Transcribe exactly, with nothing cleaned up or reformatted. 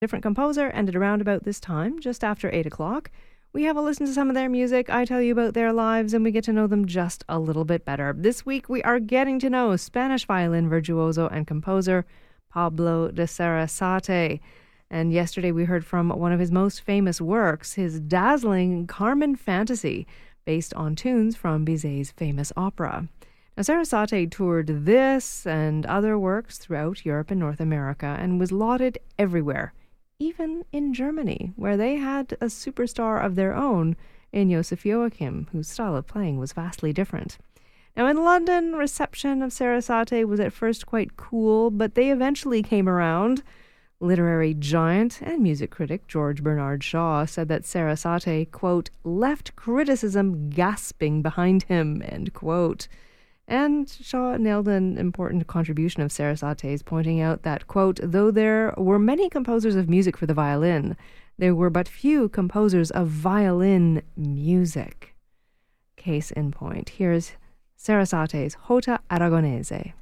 different composer, ended around about this time, just after eight o'clock. We have a listen to some of their music, I tell you about their lives, and we get to know them just a little bit better. This week we are getting to know Spanish violin virtuoso and composer Pablo de Sarasate. And yesterday we heard from one of his most famous works, his dazzling Carmen Fantasy, based on tunes from Bizet's famous opera. Now, Sarasate toured this and other works throughout Europe and North America and was lauded everywhere, even in Germany, where they had a superstar of their own in Joseph Joachim, whose style of playing was vastly different. Now, in London, reception of Sarasate was at first quite cool, but they eventually came around. Literary giant and music critic George Bernard Shaw said that Sarasate, quote, left criticism gasping behind him, end quote. And Shaw nailed an important contribution of Sarasate's, pointing out that, quote, though there were many composers of music for the violin, there were but few composers of violin music. Case in point, here's Sarasate's Jota Aragonese.